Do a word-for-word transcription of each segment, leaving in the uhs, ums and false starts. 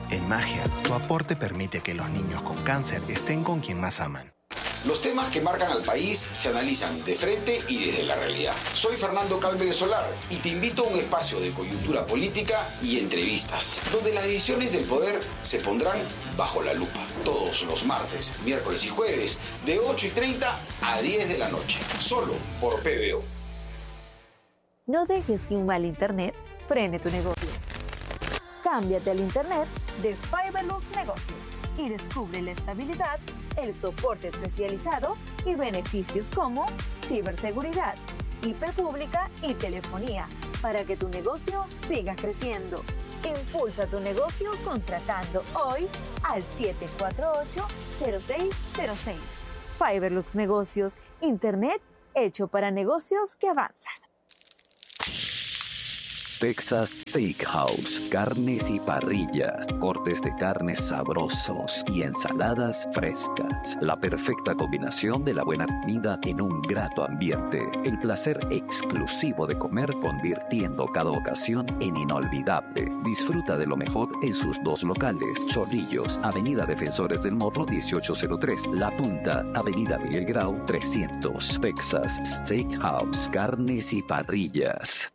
En Magia, tu aporte permite que los niños con cáncer estén con quien más aman. Los temas que marcan al país se analizan de frente y desde la realidad. Soy Fernando Calver Solar y te invito a un espacio de coyuntura política y entrevistas, donde las decisiones del poder se pondrán bajo la lupa. Todos los martes, miércoles y jueves, de ocho y treinta a diez de la noche, solo por P B O. No dejes que un mal internet frene tu negocio. Cámbiate al internet de Fiberlux Negocios y descubre la estabilidad, el soporte especializado y beneficios como ciberseguridad, I P pública y telefonía para que tu negocio siga creciendo. Impulsa tu negocio contratando hoy al siete cuatro ocho, cero seis cero seis. Fiberlux Negocios, internet hecho para negocios que avanzan. Texas Steakhouse, carnes y parrillas, cortes de carnes sabrosos y ensaladas frescas. La perfecta combinación de la buena comida en un grato ambiente. El placer exclusivo de comer convirtiendo cada ocasión en inolvidable. Disfruta de lo mejor en sus dos locales. Chorrillos, Avenida Defensores del Morro dieciocho cero tres. La Punta, Avenida Miguel Grau trescientos. Texas Steakhouse, carnes y parrillas.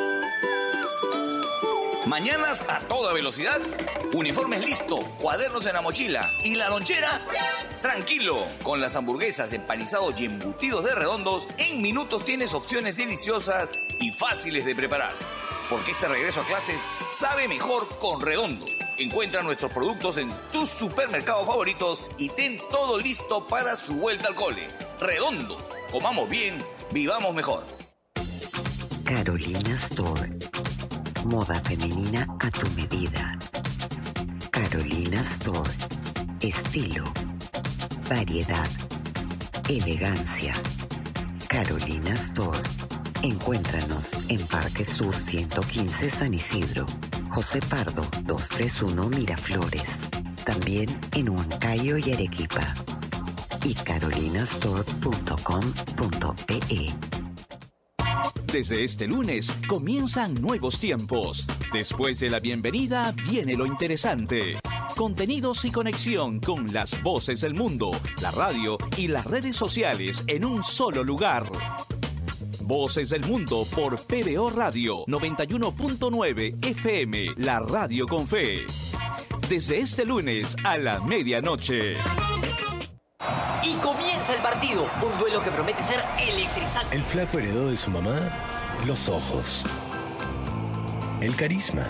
Mañanas a toda velocidad, uniformes listo, cuadernos en la mochila y la lonchera, tranquilo. Con las hamburguesas, empanizados y embutidos de Redondos, en minutos tienes opciones deliciosas y fáciles de preparar. Porque este regreso a clases sabe mejor con Redondos. Encuentra nuestros productos en tus supermercados favoritos y ten todo listo para su vuelta al cole. Redondos, comamos bien, vivamos mejor. Carolina Store. Moda femenina a tu medida. Carolina Store. Estilo, variedad, elegancia. Carolina Store. Encuéntranos en Parque Sur ciento quince San Isidro, José Pardo doscientos treinta y uno Miraflores. También en Huancayo y Arequipa. Y carolinastore punto com punto pe. Desde este lunes comienzan nuevos tiempos. Después de la bienvenida viene lo interesante. Contenidos y conexión con las voces del mundo, la radio y las redes sociales en un solo lugar. Voces del Mundo por P B O Radio noventa y uno punto nueve F M, la radio con fe. Desde este lunes a la medianoche. Y comienza el partido, un duelo que promete ser electrizante. El flaco heredó de su mamá los ojos, el carisma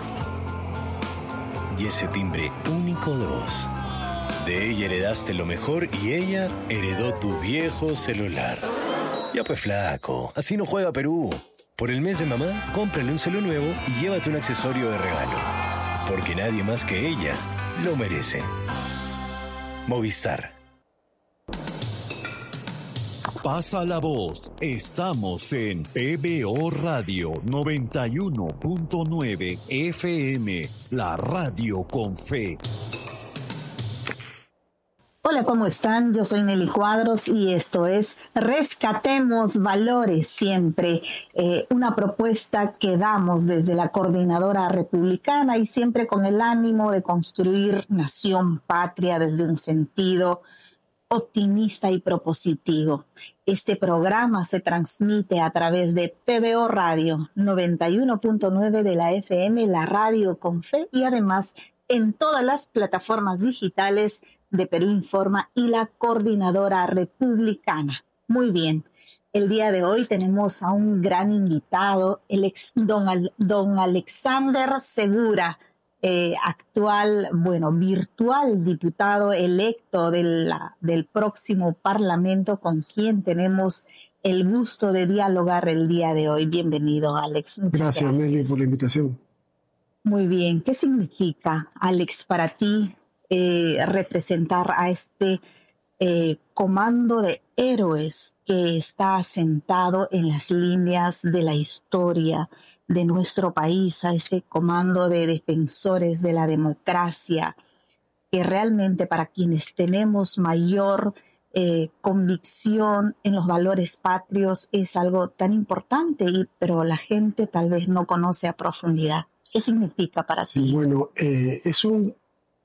y ese timbre único de voz. De ella heredaste lo mejor y ella heredó tu viejo celular. Ya pues flaco, así no juega Perú. Por el mes de mamá, cómprale un celu nuevo y llévate un accesorio de regalo. Porque nadie más que ella lo merece. Movistar. Pasa la voz. Estamos en P B O Radio noventa y uno punto nueve F M, la radio con fe. Hola, ¿cómo están? Yo soy Nelly Cuadros y esto es Rescatemos Valores Siempre, eh, una propuesta que damos desde la Coordinadora Republicana y siempre con el ánimo de construir nación patria desde un sentido optimista y propositivo. Este programa se transmite a través de P B O Radio noventa y uno punto nueve de la F M, la radio con fe, y además en todas las plataformas digitales de Perú Informa y la Coordinadora Republicana. Muy bien, el día de hoy tenemos a un gran invitado, el ex don, Al, don Alexander Segura, eh, actual, bueno, virtual diputado electo de la, del próximo Parlamento, con quien tenemos el gusto de dialogar el día de hoy. Bienvenido, Alex. Muchas gracias, gracias, Nelly, por la invitación. Muy bien, ¿qué significa, Alex, para ti eh, representar a este eh, comando de héroes que está asentado en las líneas de la historia de nuestro país, a este comando de defensores de la democracia, que realmente para quienes tenemos mayor eh, convicción en los valores patrios es algo tan importante, y, pero la gente tal vez no conoce a profundidad? ¿Qué significa para sí, ti? Bueno, eh, es un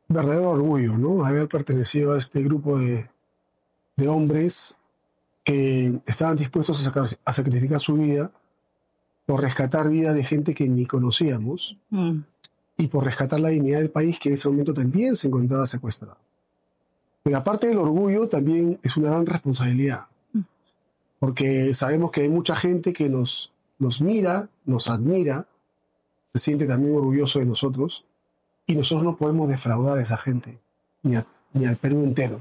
verdadero orgullo, ¿no? Haber pertenecido a este grupo de, de hombres que estaban dispuestos a, sacar, a sacrificar su vida por rescatar vidas de gente que ni conocíamos mm. y por rescatar la dignidad del país, que en ese momento también se encontraba secuestrado. Pero aparte del orgullo, también es una gran responsabilidad, mm. porque sabemos que hay mucha gente que nos, nos mira, nos admira, se siente también orgulloso de nosotros, y nosotros no podemos defraudar a esa gente, ni, a, ni al Perú entero.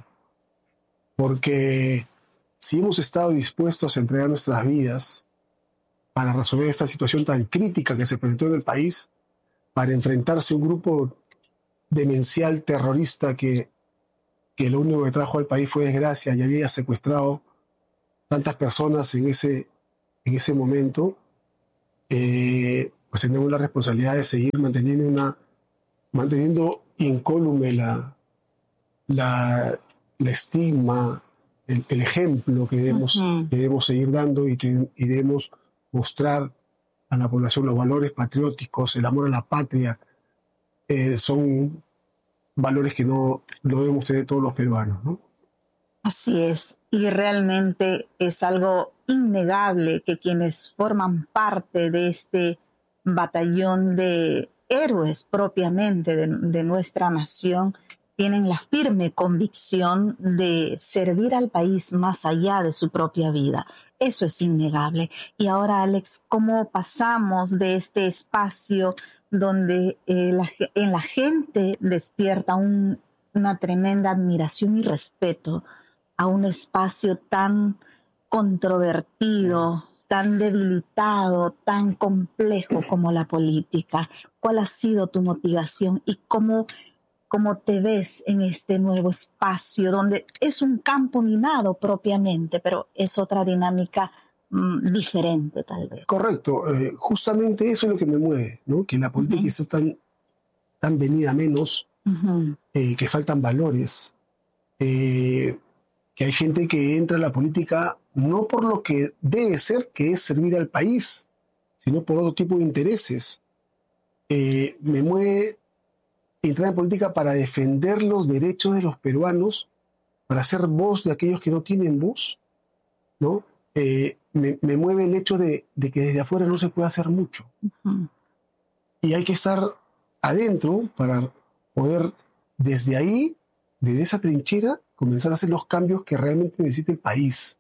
Porque si hemos estado dispuestos a entregar nuestras vidas para resolver esta situación tan crítica que se presentó en el país, para enfrentarse a un grupo demencial terrorista que, que lo único que trajo al país fue desgracia y había secuestrado tantas personas en ese, en ese momento, eh, pues tenemos la responsabilidad de seguir manteniendo una manteniendo incólume la, la, la estigma, el, el ejemplo que debemos, uh-huh. que debemos seguir dando y, que, y debemos mostrar a la población los valores patrióticos, el amor a la patria, eh, son valores que no lo debemos tener todos los peruanos, ¿no? Así es, y realmente es algo innegable que quienes forman parte de este batallón de héroes propiamente de, de nuestra nación tienen la firme convicción de servir al país más allá de su propia vida. Eso es innegable. Y ahora, Alex, ¿cómo pasamos de este espacio donde eh, la, en la gente despierta un, una tremenda admiración y respeto a un espacio tan controvertido, tan debilitado, tan complejo como la política? ¿Cuál ha sido tu motivación y cómo, cómo te ves en este nuevo espacio donde es un campo minado propiamente, pero es otra dinámica mmm, diferente tal vez? Correcto. Eh, justamente eso es lo que me mueve, ¿no? Que la política uh-huh. está tan, tan venida menos, uh-huh. eh, que faltan valores, eh, que hay gente que entra a la política no por lo que debe ser, que es servir al país, sino por otro tipo de intereses. Eh, me mueve entrar en política para defender los derechos de los peruanos, para ser voz de aquellos que no tienen voz, ¿no? Eh, me, me mueve el hecho de, de que desde afuera no se puede hacer mucho. Uh-huh. Y hay que estar adentro para poder, desde ahí, desde esa trinchera, comenzar a hacer los cambios que realmente necesita el país.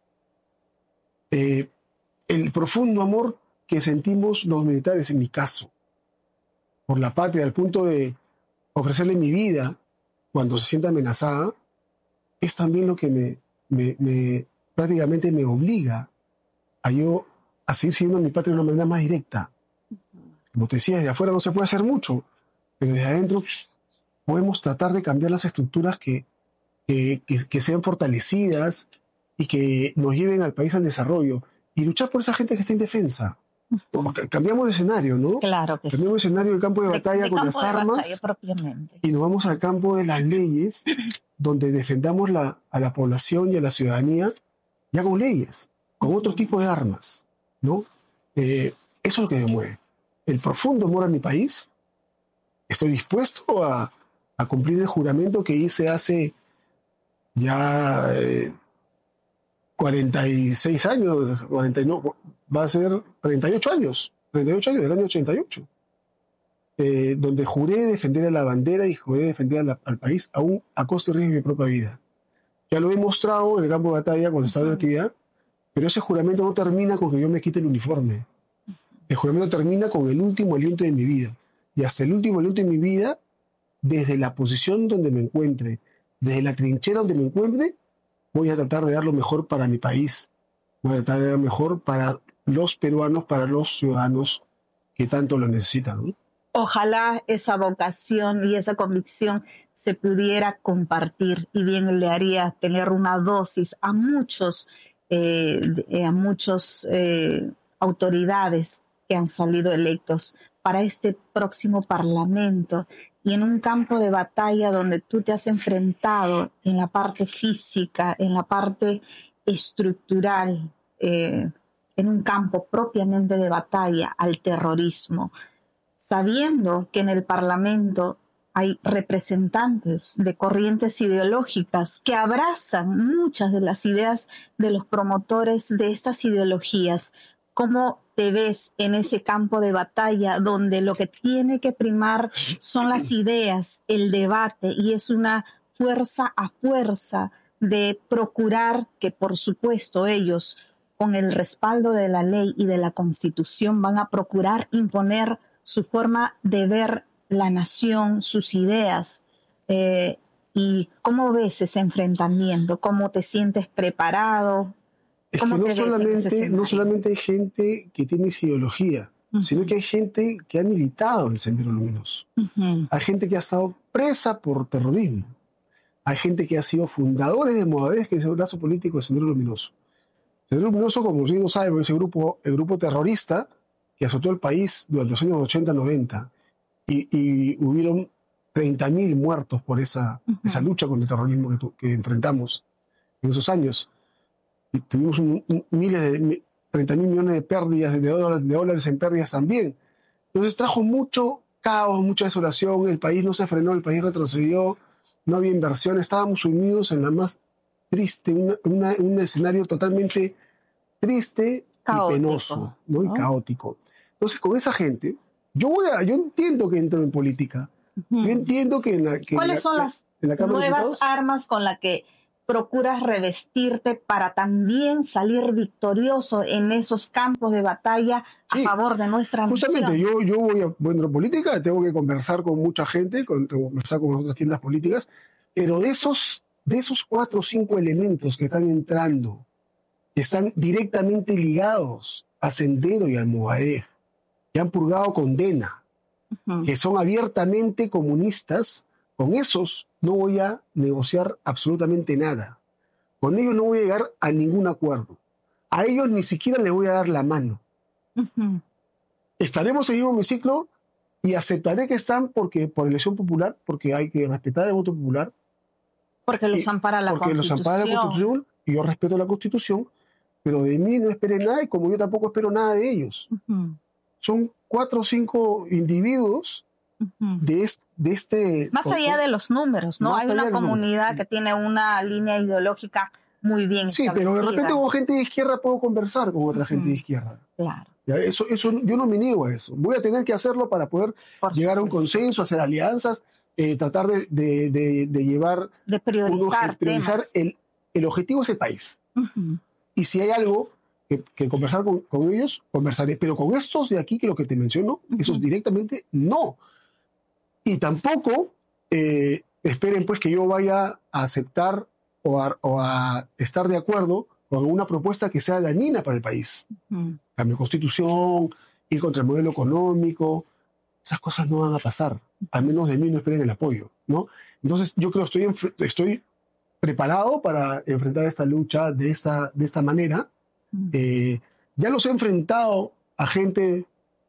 Eh, el profundo amor que sentimos los militares, en mi caso, por la patria, al punto de ofrecerle mi vida cuando se sienta amenazada, es también lo que me, me, me prácticamente me obliga a yo a seguir sirviendo a mi patria de una manera más directa. Como te decía, desde afuera no se puede hacer mucho, pero desde adentro podemos tratar de cambiar las estructuras que, que, que, que sean fortalecidas y que nos lleven al país al desarrollo, y luchar por esa gente que está indefensa. Uh-huh. Cambiamos de escenario, ¿no? Claro que Cambiamos sí. de escenario del campo de batalla de, de con campo las armas y nos vamos al campo de las leyes, donde defendamos la, a la población y a la ciudadanía ya con leyes, con otro tipo de armas, ¿no? Eh, eso es lo que me mueve. El profundo amor a mi país. Estoy dispuesto a, a cumplir el juramento que hice hace ya eh, cuarenta y seis años, cuarenta y nueve, va a ser treinta y ocho años, treinta y ocho años del año ochenta y ocho, eh, donde juré defender a la bandera y juré defender a la, al país aún a costa y riesgo de mi propia vida. Ya lo he mostrado en el campo de batalla cuando estaba en actividad, pero ese juramento no termina con que yo me quite el uniforme. El juramento termina con el último aliento de mi vida. Y hasta el último aliento de mi vida, desde la posición donde me encuentre, desde la trinchera donde me encuentre, voy a tratar de dar lo mejor para mi país. Voy a tratar de dar lo mejor para los peruanos, para los ciudadanos que tanto lo necesitan, ¿no? Ojalá esa vocación y esa convicción se pudiera compartir, y bien le haría tener una dosis a muchos, eh, a muchos eh, autoridades que han salido electos para este próximo parlamento, y en un campo de batalla donde tú te has enfrentado en la parte física, en la parte estructural, eh, en un campo propiamente de batalla al terrorismo, sabiendo que en el Parlamento hay representantes de corrientes ideológicas que abrazan muchas de las ideas de los promotores de estas ideologías. ¿Cómo te ves en ese campo de batalla donde lo que tiene que primar son las ideas, el debate, y es una fuerza a fuerza de procurar que, por supuesto, ellos, con el respaldo de la ley y de la Constitución, van a procurar imponer su forma de ver la nación, sus ideas? Eh, ¿Y cómo ves ese enfrentamiento? ¿Cómo te sientes preparado? Es que no solamente, no solamente hay gente que tiene esa ideología, uh-huh. sino que hay gente que ha militado en el Sendero Luminoso. Uh-huh. Hay gente que ha estado presa por terrorismo. Hay gente que ha sido fundadores de Movadef, que es el brazo político del Sendero Luminoso. El Sendero Luminoso, como ustedes no saben, es el grupo, el grupo terrorista que azotó el país durante los años ochenta noventa. Y, y hubieron treinta mil muertos por esa, uh-huh. esa lucha contra el terrorismo que, que enfrentamos en esos años. Y tuvimos un, un, miles de, treinta mil millones de pérdidas, de dólares, de dólares en pérdidas también. Entonces trajo mucho caos, mucha desolación, el país no se frenó, el país retrocedió, no había inversión, estábamos sumidos en la más triste, una, una, un escenario totalmente triste caótico, y penoso, ¿no? ¿no? Y caótico. Entonces con esa gente, yo, voy a, yo entiendo que entro en política, uh-huh. yo entiendo que... En la, que ¿Cuáles en la, son las en la nuevas armas con las que procuras revestirte para también salir victorioso en esos campos de batalla a sí, favor de nuestra justamente, nación? Justamente, yo, yo voy a bueno, política, tengo que conversar con mucha gente, con, tengo que conversar con otras tiendas políticas, pero de esos, de esos cuatro o cinco elementos que están entrando, que están directamente ligados a Sendero y al Movadef, que han purgado condena, uh-huh. que son abiertamente comunistas, con esos no voy a negociar absolutamente nada. Con ellos no voy a llegar a ningún acuerdo. A ellos ni siquiera les voy a dar la mano. Uh-huh. Estaremos seguidos en mi ciclo y aceptaré que están porque, por elección popular, porque hay que respetar el voto popular. Porque los ampara la porque Constitución. Porque los ampara la Constitución y yo respeto la Constitución, pero de mí no esperen nada y como yo tampoco espero nada de ellos. Uh-huh. Son cuatro o cinco individuos uh-huh. de, este, de este... Más allá de los números, ¿no? Hay una comunidad números. que tiene una línea ideológica muy bien Sí, pero de repente con gente de izquierda puedo conversar con otra uh-huh. gente de izquierda. Claro. ¿Ya? Eso, eso, yo no me niego a eso. Voy a tener que hacerlo para poder Por llegar supuesto. a un consenso, hacer alianzas, eh, tratar de, de, de, de llevar... De priorizar, uno, priorizar el, el objetivo es el país. Uh-huh. Y si hay algo que, que conversar con, con ellos, conversaré. Pero con estos de aquí, que lo que te menciono, uh-huh. esos directamente no. Y tampoco eh, esperen pues que yo vaya a aceptar o a, o a estar de acuerdo con una propuesta que sea dañina para el país. Uh-huh. Cambio de constitución, ir contra el modelo económico, esas cosas no van a pasar. Al menos de mí no esperen el apoyo, ¿no? Entonces yo creo que estoy, estoy preparado para enfrentar esta lucha de esta, de esta manera. Uh-huh. Eh, ya los he enfrentado a gente...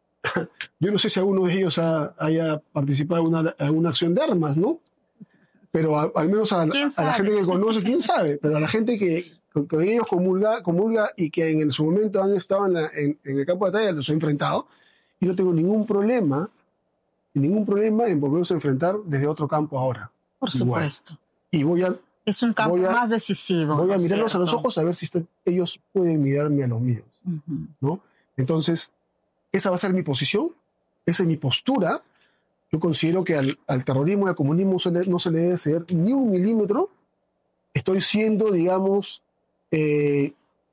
Yo no sé si alguno de ellos ha, haya participado en una, en una acción de armas, ¿no? Pero a, al menos a, a la gente que conoce, quién sabe, pero a la gente que, que ellos comulga, comulga y que en su momento han estado en, la, en, en el campo de batalla, los he enfrentado y no tengo ningún problema, ningún problema en volverlos a enfrentar desde otro campo ahora. Por igual. Supuesto. Y voy a... Es un campo a, más decisivo. Voy a ¿no mirarlos cierto? a los ojos a ver si están, ellos pueden mirarme a los míos, uh-huh. ¿no? Entonces... Esa va a ser mi posición, esa es mi postura. Yo considero que al, al terrorismo y al comunismo se le, no se le debe ceder ni un milímetro. Estoy siendo, digamos, eh,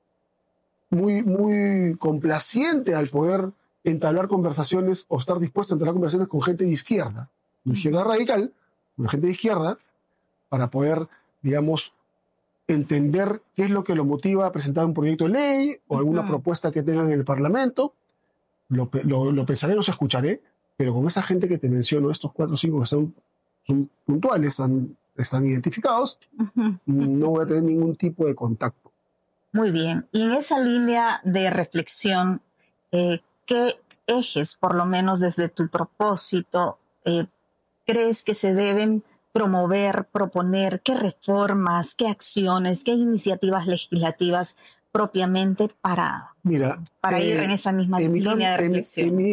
muy, muy complaciente al poder entablar conversaciones o estar dispuesto a entablar conversaciones con gente de izquierda, de izquierda radical, con gente de izquierda, para poder, digamos, entender qué es lo que lo motiva a presentar un proyecto de ley o alguna uh-huh. propuesta que tengan en el Parlamento. Lo, lo, lo pensaré, los escucharé, pero con esa gente que te menciono, estos cuatro o cinco que son, son puntuales, están, están identificados, uh-huh. no voy a tener ningún tipo de contacto. Muy bien. Y en esa línea de reflexión, eh, ¿qué ejes, por lo menos desde tu propósito, eh, crees que se deben promover, proponer? ¿Qué reformas, qué acciones, qué iniciativas legislativas propiamente para, Mira, para eh, ir en esa misma en línea mi, de reflexión? En, en, mi,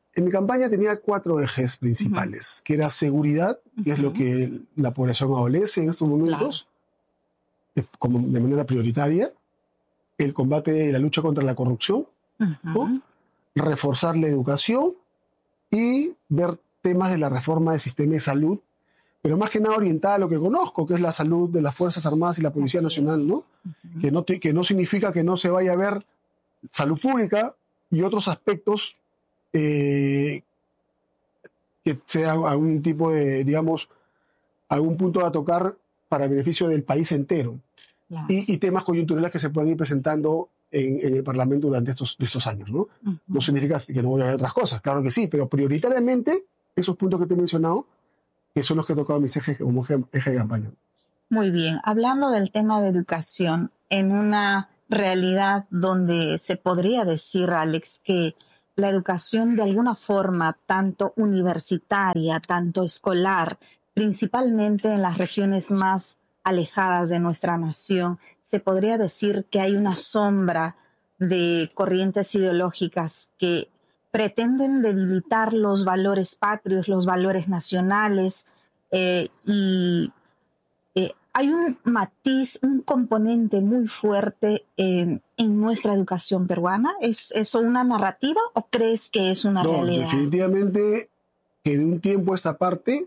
en mi campaña tenía cuatro ejes principales, uh-huh. que era seguridad, uh-huh. que es lo que la población adolece en estos momentos, claro. como de manera prioritaria, el combate y la lucha contra la corrupción, uh-huh. ¿no? Reforzar la educación y ver temas de la reforma del sistema de salud, pero más que nada orientada a lo que conozco, que es la salud de las Fuerzas Armadas y la Policía Así Nacional, ¿no? Uh-huh. Que no, que no significa que no se vaya a ver salud pública y otros aspectos eh, que sea algún tipo de, digamos, algún punto a tocar para el beneficio del país entero. Claro. Y, y temas coyunturales que se pueden ir presentando en, en el Parlamento durante estos, estos años, ¿no? Uh-huh. No significa que no voy a ver otras cosas, claro que sí, pero prioritariamente esos puntos que te he mencionado, que son los que he tocado mis ejes como eje, eje de campaña. Muy bien. Hablando del tema de educación, en una realidad donde se podría decir, Alex, que la educación de alguna forma, tanto universitaria, tanto escolar, principalmente en las regiones más alejadas de nuestra nación, se podría decir que hay una sombra de corrientes ideológicas que pretenden debilitar los valores patrios, los valores nacionales, eh, y eh, hay un matiz, un componente muy fuerte en, en nuestra educación peruana. ¿Es eso una narrativa o crees que es una no, realidad? Definitivamente que de un tiempo a esta parte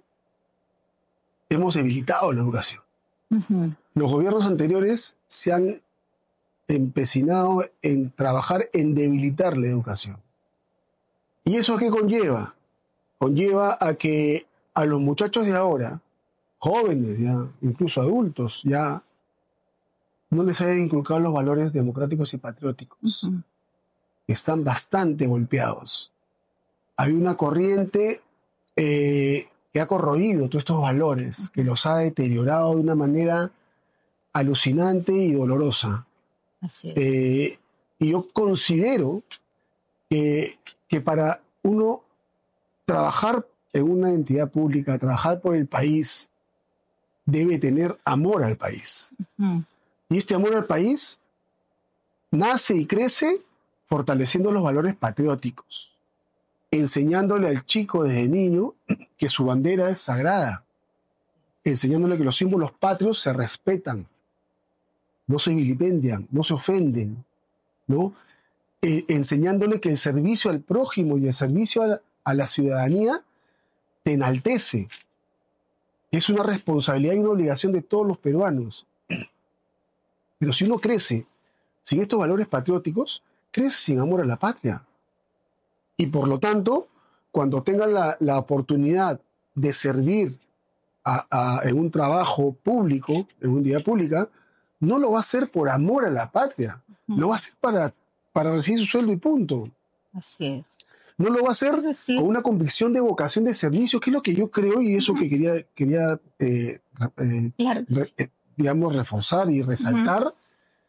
hemos debilitado la educación. Uh-huh. Los gobiernos anteriores se han empecinado en trabajar en debilitar la educación. ¿Y eso qué conlleva? Conlleva a que a los muchachos de ahora, jóvenes ya, incluso adultos, ya no les hayan inculcado los valores democráticos y patrióticos. Uh-huh. Están bastante golpeados. Hay una corriente eh, que ha corroído todos estos valores, uh-huh. que los ha deteriorado de una manera alucinante y dolorosa. Así es. Eh, y yo considero que, que para uno trabajar en una entidad pública, trabajar por el país, debe tener amor al país. Uh-huh. Y este amor al país nace y crece fortaleciendo los valores patrióticos, enseñándole al chico desde niño que su bandera es sagrada, enseñándole que los símbolos patrios se respetan, no se vilipendian, no se ofenden, ¿no? Eh, enseñándole que el servicio al prójimo y el servicio a la, a la ciudadanía te enaltece. Es una responsabilidad y una obligación de todos los peruanos. Pero si uno crece sin estos valores patrióticos, crece sin amor a la patria. Y por lo tanto, cuando tenga la, la oportunidad de servir a, a, en un trabajo público, en una entidad pública, no lo va a hacer por amor a la patria. Uh-huh. Lo va a hacer para, para recibir su sueldo y punto. Así es. No lo va a hacer con una convicción de vocación de servicio, que es lo que yo creo y eso uh-huh. que quería, quería eh, eh, claro. re, eh, digamos, reforzar y resaltar. Uh-huh.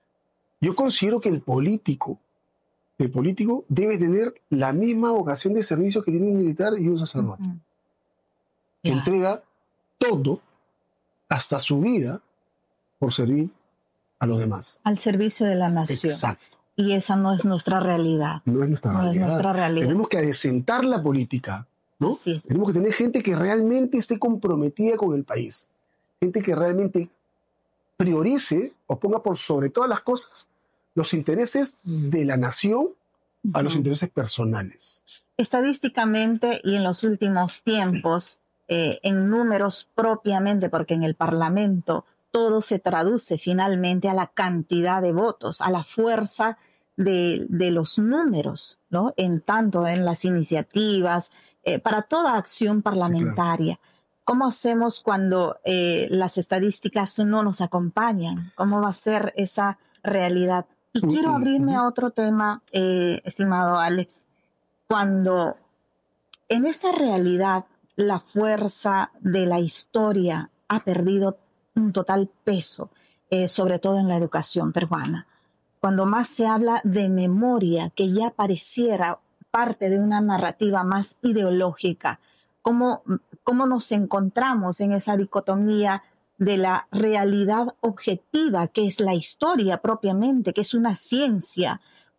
Yo considero que el político, el político debe tener la misma vocación de servicio que tiene un militar y un sacerdote. Uh-huh. Que yeah. entrega todo, hasta su vida, por servir a los demás. Al servicio de la nación. Exacto. Y esa no es nuestra realidad. No es nuestra, no realidad. Es nuestra realidad. Tenemos que adecentar la política, ¿no? Así es. Tenemos que tener gente que realmente esté comprometida con el país. Gente que realmente priorice o ponga por sobre todas las cosas los intereses de la nación a los intereses personales. Estadísticamente y en los últimos tiempos, eh, en números propiamente, porque en el Parlamento todo se traduce finalmente a la cantidad de votos, a la fuerza de, de los números, ¿no? En tanto en las iniciativas, eh, para toda acción parlamentaria. Sí, claro. ¿Cómo hacemos cuando eh, las estadísticas no nos acompañan? ¿Cómo va a ser esa realidad? Y quiero abrirme a otro tema, eh, estimado Alex. Cuando en esta realidad la fuerza de la historia ha perdido un total peso, eh, sobre todo en la educación peruana. Cuando más se habla de memoria, que ya pareciera parte de una narrativa más ideológica, ¿cómo, cómo nos encontramos en esa dicotomía de la realidad objetiva, que es la historia propiamente, que es una ciencia,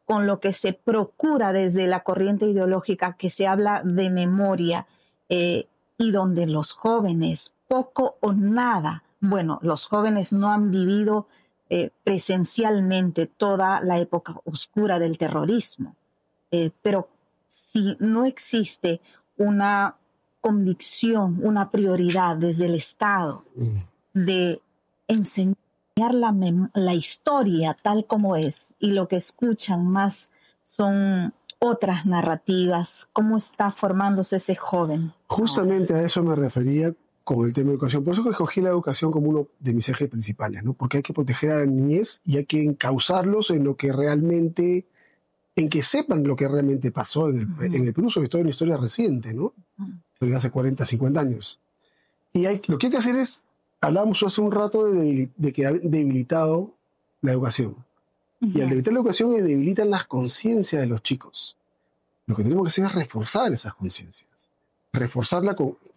con lo que se procura desde la corriente ideológica, que se habla de memoria, eh, y donde los jóvenes, poco o nada, bueno, los jóvenes no han vivido eh, presencialmente toda la época oscura del terrorismo, eh, pero si no existe una convicción, una prioridad desde el Estado de enseñar la, mem- la historia tal como es, y lo que escuchan más son otras narrativas, ¿cómo está formándose ese joven? Justamente a eso me refería con el tema de educación. Por eso que escogí la educación como uno de mis ejes principales, ¿no? Porque hay que proteger a la niñez y hay que encauzarlos en lo que realmente, en que sepan lo que realmente pasó en el, uh-huh. en el Perú, sobre todo en la historia reciente, ¿no? Uh-huh. De hace cuarenta, cincuenta años. Y hay, lo que hay que hacer es, hablábamos hace un rato de, debil, de que ha debilitado la educación. Uh-huh. Y al debilitar la educación debilitan las conciencias de los chicos. Lo que tenemos que hacer es reforzar esas conciencias. Reforzarla con,